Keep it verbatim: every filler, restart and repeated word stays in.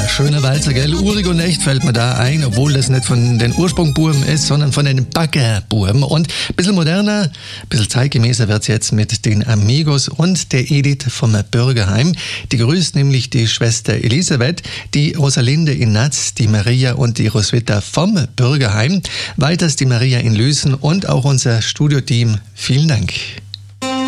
Schöner Walzer, gell? Urig und echt fällt mir da ein, obwohl das nicht von den Ursprungburben ist, sondern von den Baggerburben. Und ein bisschen moderner, ein bisschen zeitgemäßer wird's jetzt mit den Amigos und der Edith vom Bürgerheim. Die grüßt nämlich die Schwester Elisabeth, die Rosalinde in Natz, die Maria und die Roswitha vom Bürgerheim. Weiters die Maria in Lüßen und auch unser Studioteam. Vielen Dank.